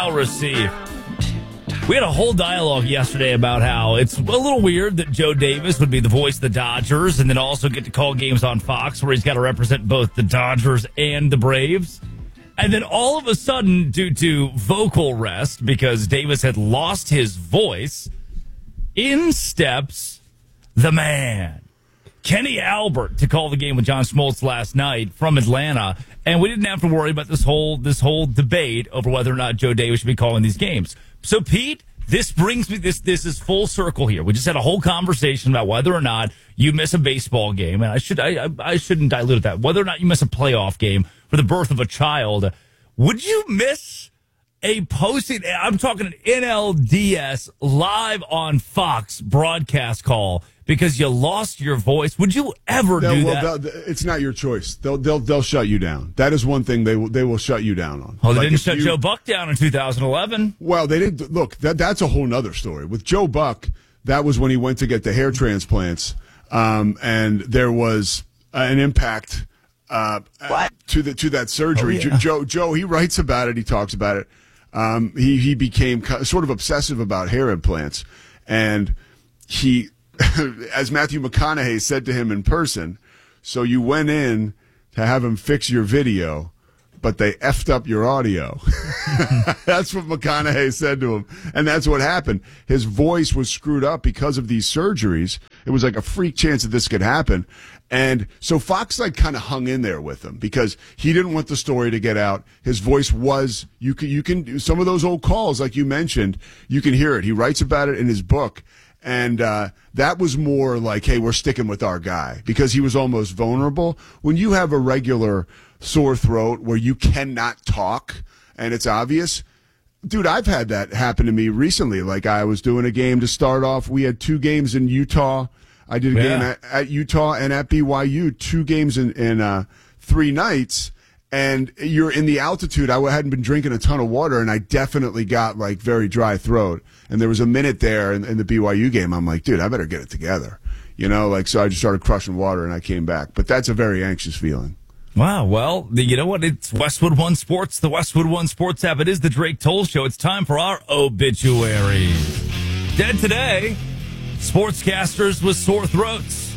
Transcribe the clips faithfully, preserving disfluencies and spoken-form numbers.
shall receive. We had a whole dialogue yesterday about how it's a little weird that Joe Davis would be the voice of the Dodgers and then also get to call games on Fox where he's got to represent both the Dodgers and the Braves. And then all of a sudden, due to vocal rest, because Davis had lost his voice, in steps the man, Kenny Albert, to call the game with John Smoltz last night from Atlanta. And we didn't have to worry about this whole this whole debate over whether or not Joe Davis should be calling these games. So, Pete, this brings me, this this is full circle here. We just had a whole conversation about whether or not you miss a baseball game, and I should I, I, I shouldn't dilute that. Whether or not you miss a playoff game for the birth of a child, would you miss a posting? I'm talking an N L D S live on Fox broadcast call because you lost your voice. Would you ever They'll, do well, that? It's not your choice. They'll they'll they'll shut you down. That is one thing they will they will shut you down on. Oh, they Like didn't shut you, Joe Buck down in two thousand eleven. Well, they didn't. Look, that that's a whole nother story. With Joe Buck, that was when he went to get the hair transplants, um, and there was an impact uh, What? to the to that surgery. Oh, yeah. Joe Joe he writes about it. He talks about it. Um, he he became sort of obsessive about hair implants, and he, as Matthew McConaughey said to him in person, so you went in to have him fix your video, but they effed up your audio. That's what McConaughey said to him. And that's what happened. His voice was screwed up because of these surgeries. It was like a freak chance that this could happen. And so Fox like kind of hung in there with him because he didn't want the story to get out. His voice was, you can, you can, some of those old calls, like you mentioned, you can hear it. He writes about it in his book. And uh, that was more like, hey, we're sticking with our guy because he was almost vulnerable. When you have a regular sore throat where you cannot talk and it's obvious, dude, I've had that happen to me recently. Like I was doing a game to start off. We had two games in Utah. I did a Yeah. game at, at Utah and at B Y U, two games in, in uh, three nights. And you're in the altitude. I hadn't been drinking a ton of water, and I definitely got like very dry throat. And there was a minute there in, in the B Y U game. I'm like, dude, I better get it together. You know, like, so I just started crushing water and I came back. But that's a very anxious feeling. Wow. Well, the, you know what? It's Westwood One Sports, the Westwood One Sports app. It is the Drake Toll Show. It's time for our obituaries. Dead today, sportscasters with sore throats.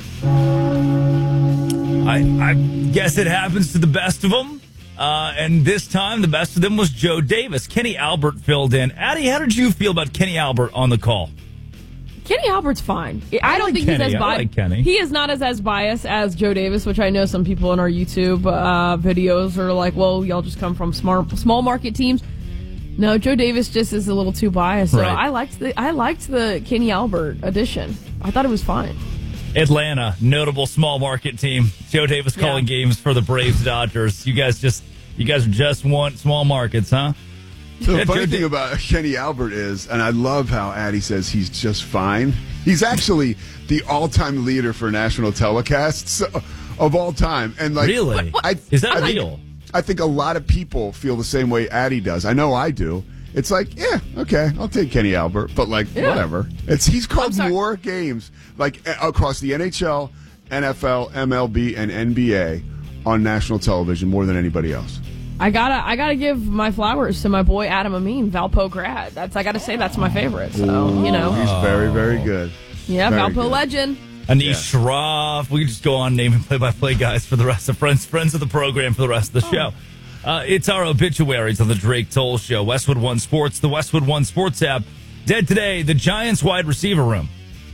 I, I guess it happens to the best of them. Uh, and this time, the best of them was Joe Davis. Kenny Albert filled in. Addie, how did you feel about Kenny Albert on the call? Kenny Albert's fine. I, I don't like think Kenny. he's as I biased. like Kenny. He is not as as biased as Joe Davis, which I know some people in our YouTube uh, videos are like, well, y'all just come from smart, small market teams. No, Joe Davis just is a little too biased. So Right. I liked the I liked the Kenny Albert addition. I thought it was fine. Atlanta, notable small market team. Joe Davis calling Yeah. games for the Braves Dodgers. You guys just, you guys just want small markets, huh? So the Yeah, funny Joe thing Da- about Kenny Albert is, and I love how Addie says he's just fine. He's actually the all-time leader for national telecasts of all time. And like, Really? I, Is that I think- real? I think a lot of people feel the same way Addie does. I know I do. It's like, yeah, okay, I'll take Kenny Albert, but like, Yeah. whatever. It's he's I'm called sorry. more games like a- across the N H L, N F L, M L B, and N B A on national television more than anybody else. I gotta I gotta give my flowers to my boy Adam Amin, Valpo grad. That's I gotta say that's my favorite. So you know, He's very, very good. yeah, Very Valpo good. legend. Anish Yeah. Shroff. We can just go on naming play-by-play guys for the rest of friends, friends of the program for the rest of the show. Uh, it's our obituaries on the Drake Toll Show. Westwood One Sports, the Westwood One Sports app. Dead today, the Giants wide receiver room.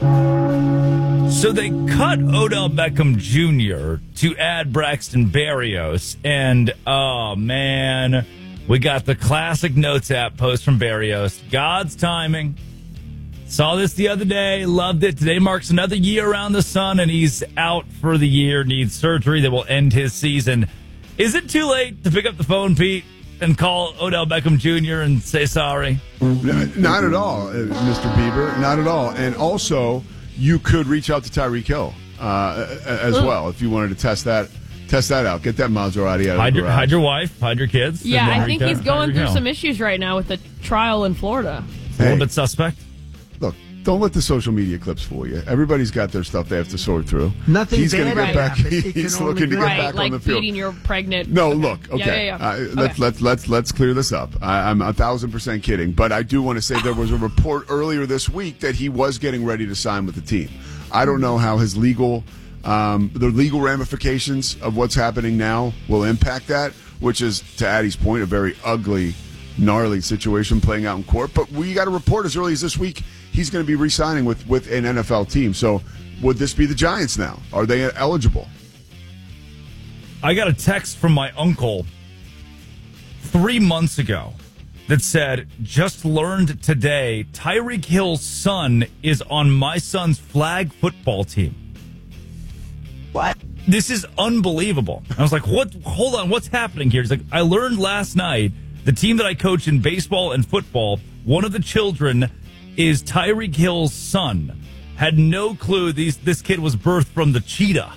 So they cut Odell Beckham Junior to add Braxton Berrios. And, oh, man, we got the classic Notes app post from Berrios. God's timing. Saw this the other day, loved it. Today marks another year around the sun, and he's out for the year, needs surgery that will end his season. Is it too late to pick up the phone, Pete, and call Odell Beckham Junior and say sorry? No, not at all, uh, Mister Bieber. Not at all. And also, you could reach out to Tyreek Hill uh, as well if you wanted to test that test that out. Get that Maserati out Hide of the your, garage. hide your wife, hide your kids. Yeah, and then I think reach he's out- going Tyreek through Hill. some issues right now with the trial in Florida. A little Hey. bit suspect. Look, don't let the social media clips fool you. Everybody's got their stuff they have to sort through. Nothing He's going to bad get back. happened. It He's can only looking to be- get Right, back like on the field. feeding your pregnant. No, look, okay. Yeah, yeah, yeah. Uh, Okay. let's let's let's let's clear this up. I, I'm a thousand percent kidding, but I do want to say there was a report earlier this week that he was getting ready to sign with the team. I don't know how his legal, um, the legal ramifications of what's happening now will impact that, which is, to Addie's point, a very ugly, gnarly situation playing out in court. But we got a report as early as this week he's going to be re-signing with with an N F L team. So would this be the Giants now? Are they eligible? I got a text from my uncle three months ago that said, just learned today Tyreek Hill's son is on my son's flag football team. What? This is unbelievable. I was like, what? Hold on, what's happening here? He's like, I learned last night the team that I coach in baseball and football, one of the children is Tyreek Hill's son. Had no clue these this kid was birthed from the cheetah.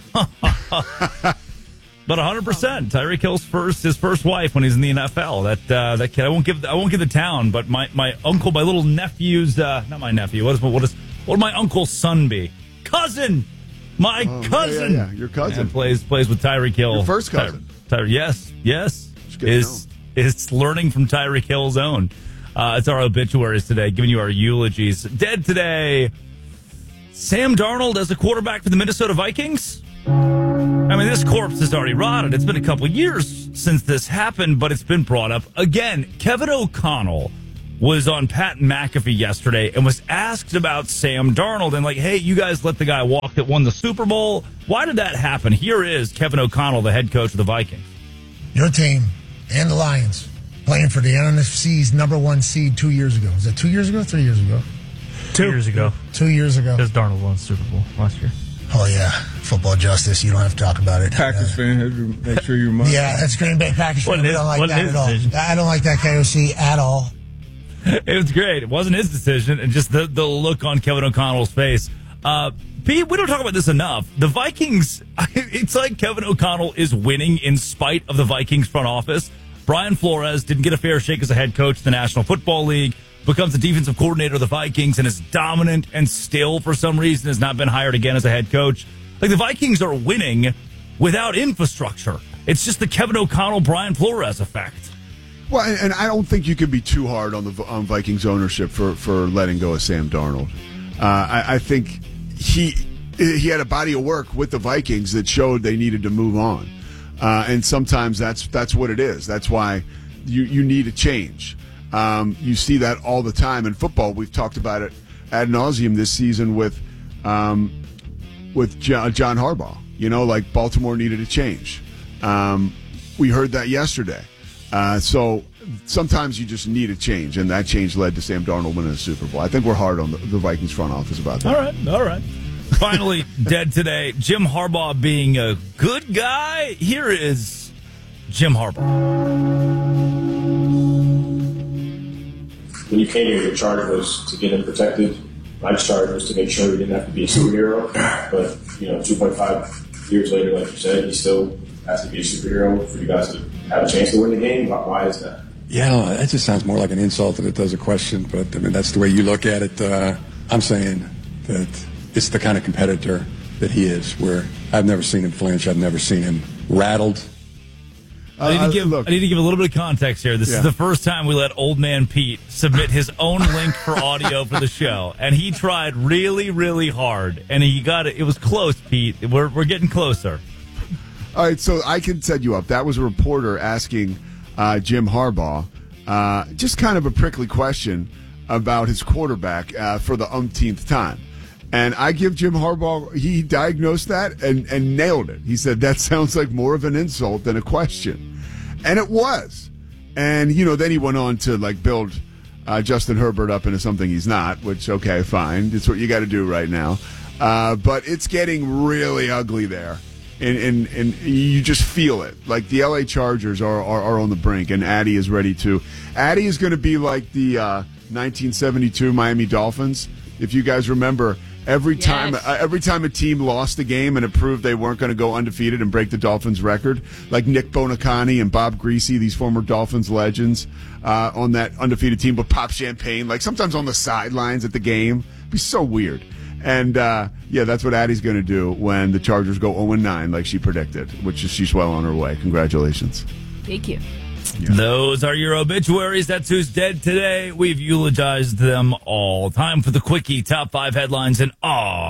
But one hundred percent, Tyreek Hill's first, his first wife when he's in the N F L. That uh, that kid, I won't give, I won't give the town, but my, my uncle, my little nephew's, uh, not my nephew. What is what is what would my uncle's son be? Cousin, my Oh, cousin. yeah, yeah, yeah, your cousin. And plays plays with Tyreek Hill. Your first cousin. Ty, Ty, yes, yes. good to Is is learning from Tyreek Hill's own. Uh, it's our obituaries today, giving you our eulogies. Dead today, Sam Darnold as a quarterback for the Minnesota Vikings. I mean, this corpse is already rotted. It's been a couple years since this happened, but it's been brought up again. Kevin O'Connell was on Pat McAfee yesterday and was asked about Sam Darnold and like, hey, you guys let the guy walk that won the Super Bowl. Why did that happen? Here is Kevin O'Connell, the head coach of the Vikings. Your team and the Lions playing for the N F C's number one seed two years ago. Was it two years ago? Three years ago? Two years ago. Two years ago. Because Darnold won the Super Bowl last year. Oh, yeah. Football justice. You don't have to talk about it. Packers Uh, fan had to make sure you're mine. Yeah, that's Green Bay Packers fan. Wasn't We his- don't like wasn't that his at all. decision. I don't like that K O C at all. It was great. It wasn't his decision, and just the, the look on Kevin O'Connell's face. Uh, Pete, we don't talk about this enough. The Vikings, it's like Kevin O'Connell is winning in spite of the Vikings front office. Brian Flores didn't get a fair shake as a head coach in the National Football League, becomes the defensive coordinator of the Vikings, and is dominant and still, for some reason, has not been hired again as a head coach. Like, the Vikings are winning without infrastructure. It's just the Kevin O'Connell, Brian Flores effect. Well, and, and I don't think you can be too hard on the on Vikings ownership for, for letting go of Sam Darnold. Uh, I, I think he he had a body of work with the Vikings that showed they needed to move on, uh, and sometimes that's that's what it is. That's why you you need a change. Um, you see that all the time in football. We've talked about it ad nauseum this season with um, with John, John Harbaugh. You know, like Baltimore needed a change. Um, we heard that yesterday. Uh, so sometimes you just need a change, and that change led to Sam Darnold winning the Super Bowl. I think we're hard on the, the Vikings front office about that. All right, all right. Finally, dead today, Jim Harbaugh being a good guy. Here is Jim Harbaugh. When you came here, your charge was to get him protected. My charge was to make sure he didn't have to be a superhero. But, you know, two point five years later, like you said, he still has to be a superhero for you guys to have a chance to win the game. Why is that? Yeah, that just sounds more like an insult than it does a question. But, I mean, that's the way you look at it. Uh, I'm saying that it's the kind of competitor that he is, where I've never seen him flinch. I've never seen him rattled. I need, to Uh, give, look. I need to give a little bit of context here. This Yeah. is the first time we let Old Man Pete submit his own link for audio for the show. And he tried really, really hard. And he got it. It was close, Pete. We're, we're getting closer. All right, so I can set you up. That was a reporter asking uh, Jim Harbaugh uh, just kind of a prickly question about his quarterback uh, for the umpteenth time. And I give Jim Harbaugh, he diagnosed that and, and nailed it. He said, that sounds like more of an insult than a question. And it was. And, you know, then he went on to, like, build uh, Justin Herbert up into something he's not, which, okay, fine. It's what you got to do right now. Uh, but it's getting really ugly there. And, and and you just feel it. Like the L A Chargers are, are, are on the brink, and Addy is ready to. Addy is going to be like the uh, nineteen seventy-two Miami Dolphins. If you guys remember, every Yes. time uh, every time a team lost a game and it proved they weren't going to go undefeated and break the Dolphins' record, like Nick Bonacani and Bob Greasy, these former Dolphins legends, uh, on that undefeated team, would pop champagne, like sometimes on the sidelines at the game. be so weird. And, uh, yeah, that's what Addie's going to do when the Chargers go oh and nine like she predicted, which is she's well on her way. Congratulations. Thank you. Yeah. Those are your obituaries. That's who's dead today. We've eulogized them all. Time for the quickie. Top five headlines in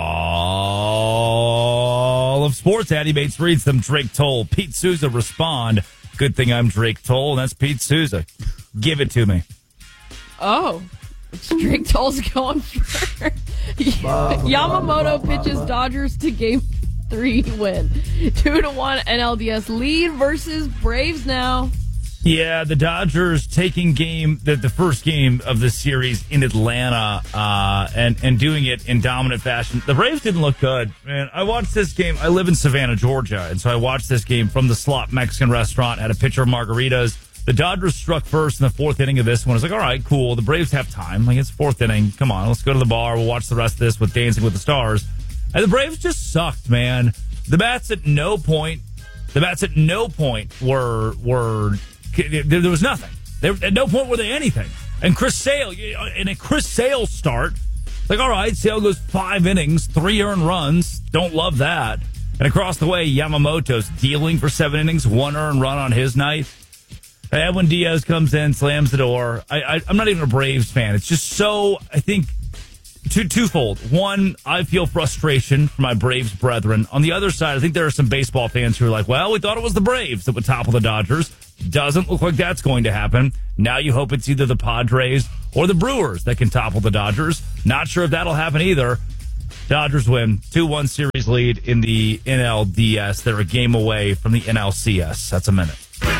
all of sports. Addie Bates reads them. Drake Toll. Pete Souza respond. Good thing I'm Drake Toll, and that's Pete Souza. Give it to me. Oh. Drake Toll's going for Yamamoto pitches Dodgers to game three win. Two to one N L D S lead versus Braves now. Yeah, the Dodgers taking game the, the first game of the series in Atlanta uh, and and doing it in dominant fashion. The Braves didn't look good, man. I watched this game. I live in Savannah, Georgia, and so I watched this game from the Slop Mexican restaurant. Had a pitcher of margaritas. The Dodgers struck first in the fourth inning of this one. I was like, all right, cool. The Braves have time. Like, it's fourth inning. Come on, let's go to the bar. We'll watch the rest of this with Dancing with the Stars. And the Braves just sucked, man. The bats at no point, the bats at no point were were. There was nothing. There, at no point were they anything. And Chris Sale, in a Chris Sale start, like, all right, Sale goes five innings, three earned runs. Don't love that. And across the way, Yamamoto's dealing for seven innings, one earned run on his night. Edwin Diaz comes in, slams the door. I, I, I'm not even a Braves fan. It's just so, I think, two, twofold. One, I feel frustration for my Braves brethren. On the other side, I think there are some baseball fans who are like, well, we thought it was the Braves that would topple the Dodgers. Doesn't look like that's going to happen. Now you hope it's either the Padres or the Brewers that can topple the Dodgers. Not sure if that'll happen either. Dodgers win. two one series lead in the N L D S. They're a game away from the N L C S. That's a minute.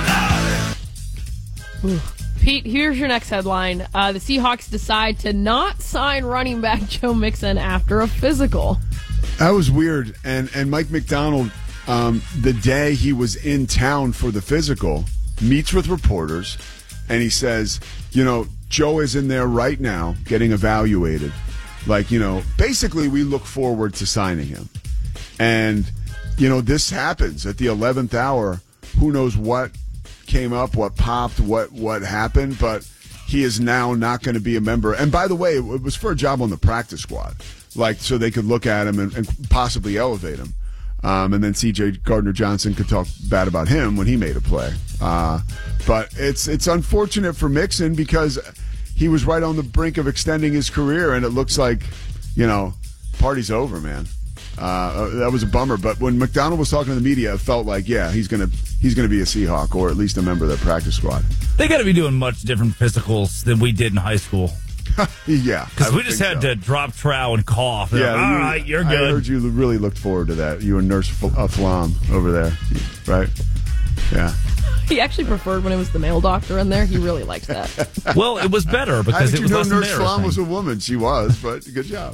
Ooh. Pete, here's your next headline. Uh, the Seahawks decide to not sign running back Joe Mixon after a physical. That was weird. And and Mike McDonald, um, the day he was in town for the physical, meets with reporters, and he says, you know, Joe is in there right now getting evaluated. Like, you know, basically we look forward to signing him. And, you know, this happens at the eleventh hour. Who knows what came up, what popped, what what happened, but he is now not going to be a member. And by the way, it was for a job on the practice squad, like so they could look at him and, and possibly elevate him. Um, and then C J Gardner-Johnson could talk bad about him when he made a play. Uh, but it's it's unfortunate for Mixon because he was right on the brink of extending his career, and it looks like, you know, party's over, man. Uh, that was a bummer. But when McDonald was talking to the media, it felt like, yeah, he's gonna he's gonna be a Seahawk or at least a member of that practice squad. They got to be doing much different physicals than we did in high school. Yeah, because we just had so. to drop trow and cough. And yeah, like, all you, right, you're good. I heard you really looked forward to that. You and Nurse uh, Flam over there, right? Yeah. He actually preferred when it was the male doctor in there. He really liked that. Well, it was better because it was less embarrassing. Nurse Flam was a woman. She was, but good job.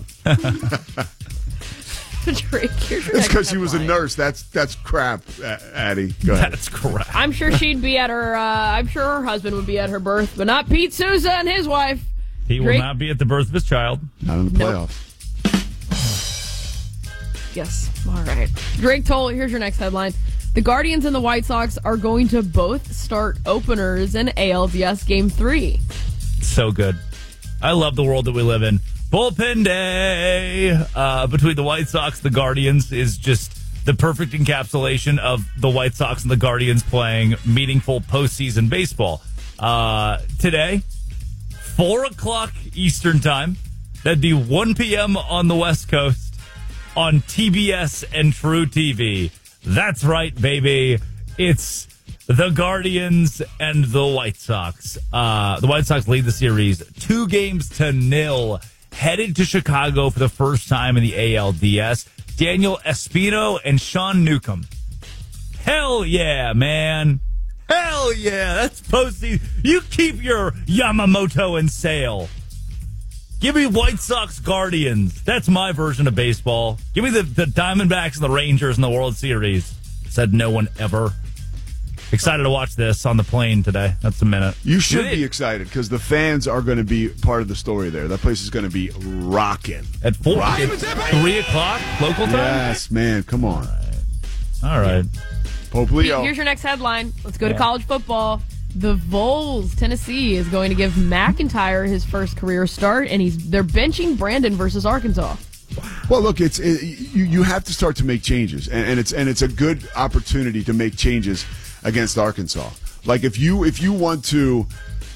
Drake, it's because she was a nurse. That's that's crap, Addie. Go ahead. That's crap. I'm sure she'd be at her. Uh, I'm sure her husband would be at her birth, but not Pete Souza and his wife. He Drake? will not be at the birth of his child. Not in the playoffs. Nope. Yes. All right. Drake Toll, here's your next headline. The Guardians and the White Sox are going to both start openers in A L D S Game three. So good. I love the world that we live in. Bullpen day uh, between the White Sox and the Guardians is just the perfect encapsulation of the White Sox and the Guardians playing meaningful postseason baseball. Uh, today, four o'clock Eastern time. That'd be one p.m. on the West Coast on T B S and True T V. That's right, baby. It's the Guardians and the White Sox. Uh, the White Sox lead the series two games to nil. Headed to Chicago for the first time in the A L D S. Daniel Espino and Sean Newcomb. Hell yeah, man. Hell yeah. That's postseason. You keep your Yamamoto and Sale. Give me White Sox Guardians. That's my version of baseball. Give me the, the Diamondbacks and the Rangers in the World Series. Said no one ever. Excited to watch this on the plane today. That's a minute. You should be excited because the fans are going to be part of the story there. That place is going to be rocking. At four, rocking. three o'clock local time? Yes, man. Come on. All right. All right. Pope Leo. Here's your next headline. Let's go yeah. to college football. The Vols, Tennessee, is going to give McIntyre his first career start, and he's they're benching Brandon versus Arkansas. Well, look, it's it, you. You have to start to make changes, and, and it's and it's a good opportunity to make changes against Arkansas. Like if you if you want to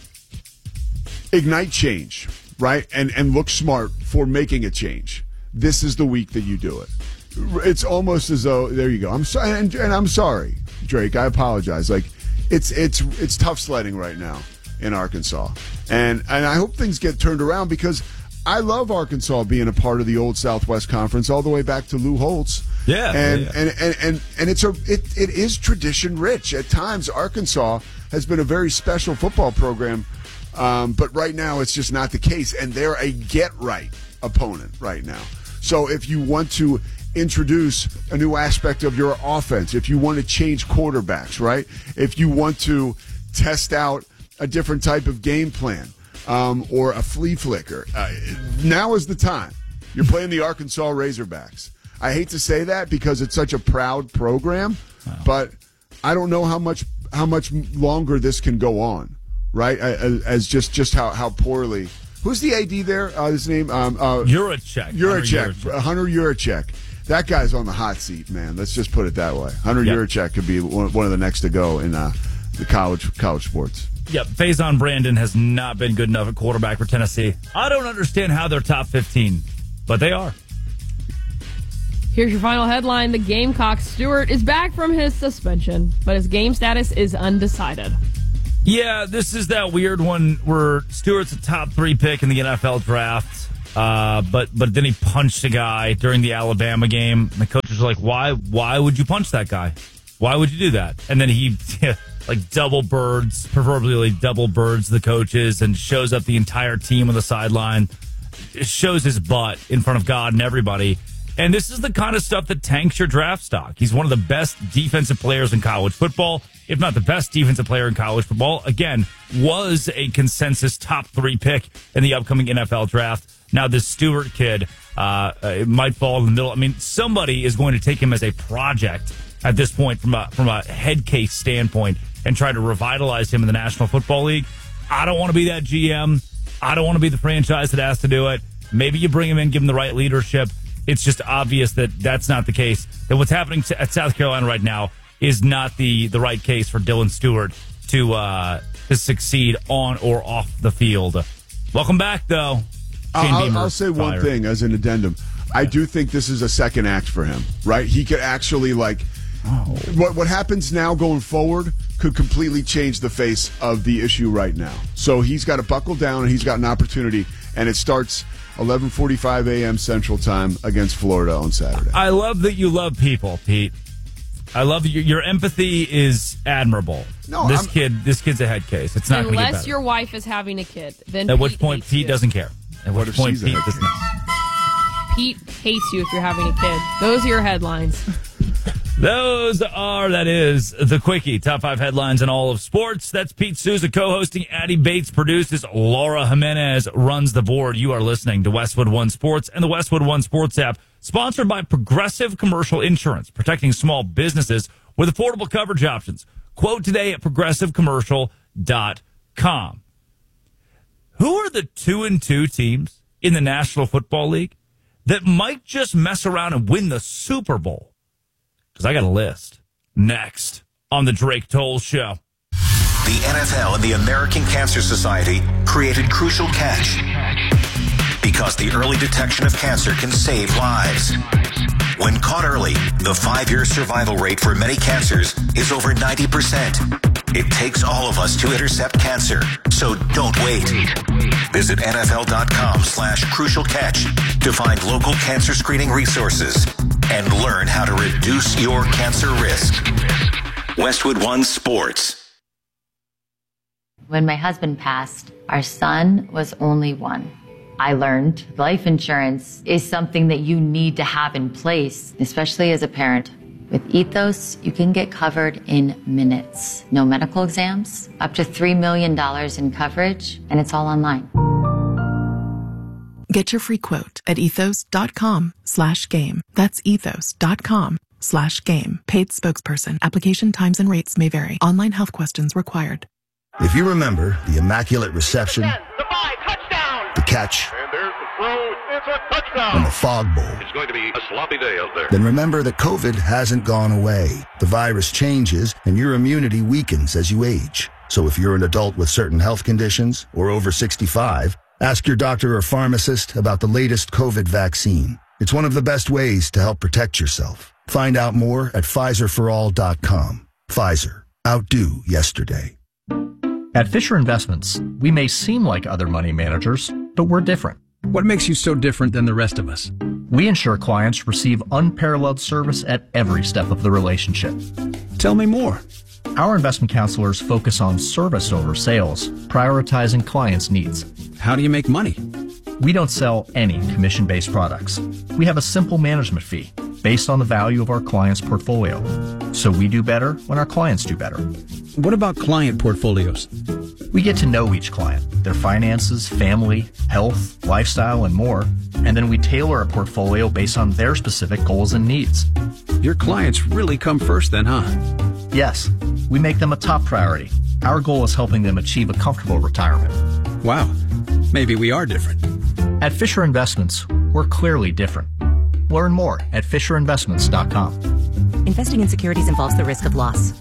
ignite change, right, and and look smart for making a change, this is the week that you do it. It's almost as though there you go. I'm sorry, and, and I'm sorry, Drake. I apologize. Like it's it's it's tough sledding right now in Arkansas, and and I hope things get turned around because I love Arkansas being a part of the old Southwest Conference all the way back to Lou Holtz. Yeah, and yeah. And, and and and it's a it it is tradition rich. At times, Arkansas has been a very special football program, um, but right now it's just not the case, and they're a get right opponent right now. So if you want to introduce a new aspect of your offense, if you want to change quarterbacks, right? If you want to test out a different type of game plan um, or a flea flicker, uh, now is the time. You're playing the Arkansas Razorbacks. I hate to say that because it's such a proud program, wow. but I don't know how much how much longer this can go on, right? As, as just, just how, how poorly. Who's the A D there? Uh, his name? Um, uh, Yurachek. Yurachek. Hunter Yurachek. That guy's on the hot seat, man. Let's just put it that way. Hunter yep. Yurachek could be one, one of the next to go in uh, the college college sports. Yep, Faison Brandon has not been good enough at quarterback for Tennessee. I don't understand how they're top fifteen, but they are. Here's your final headline. The Gamecock Stewart is back from his suspension, but his game status is undecided. Yeah, this is that weird one where Stewart's a top three pick in the N F L draft. Uh, but but then he punched a guy during the Alabama game. And the coaches were like, why why would you punch that guy? Why would you do that? And then he like double birds, proverbially double birds the coaches and shows up the entire team on the sideline. It shows his butt in front of God and everybody. And this is the kind of stuff that tanks your draft stock. He's one of the best defensive players in college football, if not the best defensive player in college football. Again, was a consensus top three pick in the upcoming N F L draft. Now, this Stewart kid, uh, it might fall in the middle. I mean, somebody is going to take him as a project at this point from a, from a head case standpoint and try to revitalize him in the National Football League. I don't want to be that G M. I don't want to be the franchise that has to do it. Maybe you bring him in, give him the right leadership. It's just obvious that that's not the case. That what's happening at South Carolina right now is not the, the right case for Dylan Stewart to, uh, to succeed on or off the field. Welcome back, though. I'll, I'll say one fired. thing as an addendum. I do think this is a second act for him, right? He could actually, like, oh. what what happens now going forward could completely change the face of the issue right now. So he's got to buckle down, and he's got an opportunity, and it starts eleven forty-five a.m. Central Time against Florida on Saturday. I love that you love people, Pete. I love your, your empathy is admirable. No, this I'm, kid, this kid's a head case. It's not going to get better. Unless your wife is having a kid, then at Pete which point Pete you. doesn't care. At what which point she's Pete a doesn't. Pete hates you if you're having a kid. Those are your headlines. Those are, that is, the Quickie. Top five headlines in all of sports. That's Pete Souza co-hosting. Addie Bates produces. Laura Jimenez runs the board. You are listening to Westwood One Sports and the Westwood One Sports app, sponsored by Progressive Commercial Insurance, protecting small businesses with affordable coverage options. Quote today at progressive commercial dot com. Who are the two and two teams in the National Football League that might just mess around and win the Super Bowl? Because I got a list. Next on the Drake Toll Show. The N F L and the American Cancer Society created Crucial Catch because the early detection of cancer can save lives. When caught early, the five-year survival rate for many cancers is over ninety percent. It takes all of us to intercept cancer, so don't wait. Visit N F L dot com slash crucial catch to find local cancer screening resources and learn how to reduce your cancer risk. Westwood One Sports. When my husband passed, our son was only one. I learned life insurance is something that you need to have in place, especially as a parent. With Ethos, you can get covered in minutes. No medical exams, up to three million dollars in coverage, and it's all online. Get your free quote at ethos dot com slash game. That's ethos dot com slash game. Paid spokesperson. Application times and rates may vary. Online health questions required. If you remember the immaculate reception, the catch, And there's the throw. It's a touchdown. and the fog bowl, It's going to be a sloppy day out there. then remember that COVID hasn't gone away. The virus changes and your immunity weakens as you age. So if you're an adult with certain health conditions or over sixty-five, ask your doctor or pharmacist about the latest COVID vaccine. It's one of the best ways to help protect yourself. Find out more at Pfizer for all dot com. Pfizer. Outdo yesterday. At Fisher Investments, we may seem like other money managers, but we're different. What makes you so different than the rest of us? We ensure clients receive unparalleled service at every step of the relationship. Tell me more. Our investment counselors focus on service over sales, prioritizing clients' needs. How do you make money? We don't sell any commission-based products. We have a simple management fee based on the value of our client's portfolio. So we do better when our clients do better. What about client portfolios? We get to know each client, their finances, family, health, lifestyle, and more, and then we tailor a portfolio based on their specific goals and needs. Your clients really come first then, huh? Yes, we make them a top priority. Our goal is helping them achieve a comfortable retirement. Wow, maybe we are different. At Fisher Investments, we're clearly different. Learn more at fisher investments dot com. Investing in securities involves the risk of loss.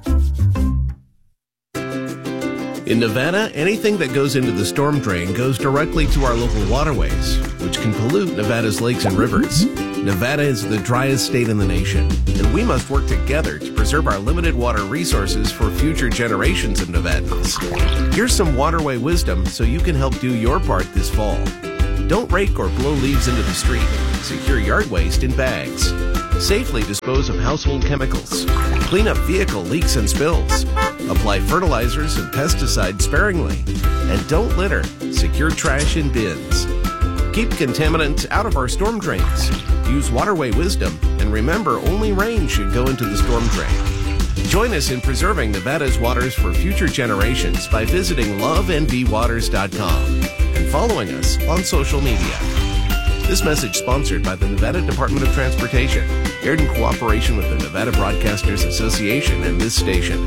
In Nevada, anything that goes into the storm drain goes directly to our local waterways, which can pollute Nevada's lakes and rivers. Nevada is the driest state in the nation, and we must work together to preserve our limited water resources for future generations of Nevadans. Here's some waterway wisdom so you can help do your part this fall. Don't rake or blow leaves into the street. Secure yard waste in bags. Safely dispose of household chemicals. Clean up vehicle leaks and spills. Apply fertilizers and pesticides sparingly. And don't litter. Secure trash in bins. Keep contaminants out of our storm drains. Use waterway wisdom, and remember only rain should go into the storm drain. Join us in preserving Nevada's waters for future generations by visiting love n v waters dot com and following us on social media. This message sponsored by the Nevada Department of Transportation, aired in cooperation with the Nevada Broadcasters Association and this station.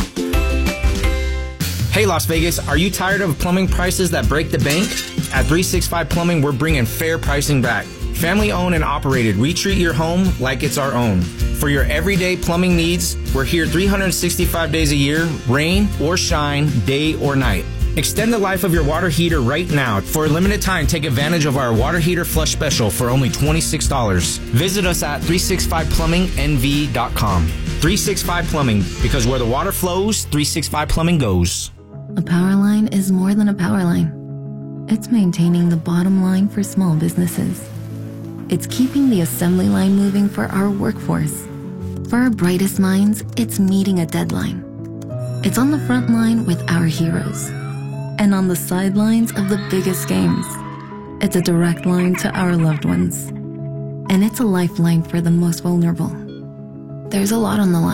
Hey Las Vegas, are you tired of plumbing prices that break the bank? At three sixty-five Plumbing, we're bringing fair pricing back. Family owned and operated, we treat your home like it's our own. For your everyday plumbing needs, we're here three hundred sixty-five days a year, rain or shine, day or night. Extend the life of your water heater right now. For a limited time, take advantage of our water heater flush special for only twenty-six dollars. Visit us at three sixty-five plumbing n v dot com. three sixty-five Plumbing, because where the water flows, three sixty-five Plumbing goes. A power line is more than a power line. It's maintaining the bottom line for small businesses. It's keeping the assembly line moving for our workforce. For our brightest minds, it's meeting a deadline. It's on the front line with our heroes. And on the sidelines of the biggest games. It's a direct line to our loved ones. And it's a lifeline for the most vulnerable. There's a lot on the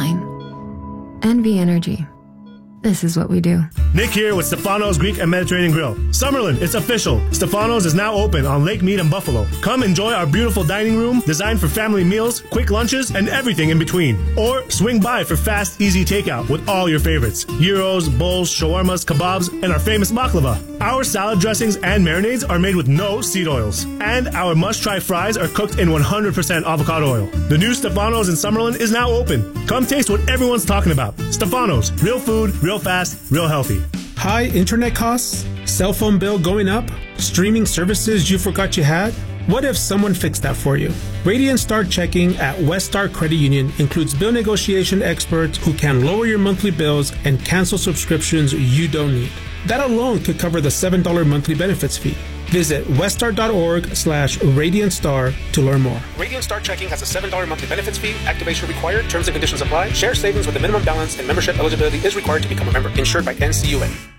line. N V Energy. This is what we do. Nick here with Stefano's Greek and Mediterranean Grill. Summerlin, it's official. Stefano's is now open on Lake Mead and Buffalo. Come enjoy our beautiful dining room designed for family meals, quick lunches, and everything in between. Or swing by for fast, easy takeout with all your favorites. Gyros, bowls, shawarmas, kebabs, and our famous baklava. Our salad dressings and marinades are made with no seed oils. And our must-try fries are cooked in one hundred percent avocado oil. The new Stefano's in Summerlin is now open. Come taste what everyone's talking about. Stefano's, real food, real fast, real healthy. High internet costs? Cell phone bill going up? Streaming services you forgot you had? What if someone fixed that for you? Radiant Star Checking at West Star Credit Union includes bill negotiation experts who can lower your monthly bills and cancel subscriptions you don't need. That alone could cover the seven dollars monthly benefits fee. Visit weststar.org slash Radiant Star to learn more. Radiant Star Checking has a seven dollars monthly benefits fee. Activation required. Terms and conditions apply. Share savings with a minimum balance and membership eligibility is required to become a member. Insured by N C U A.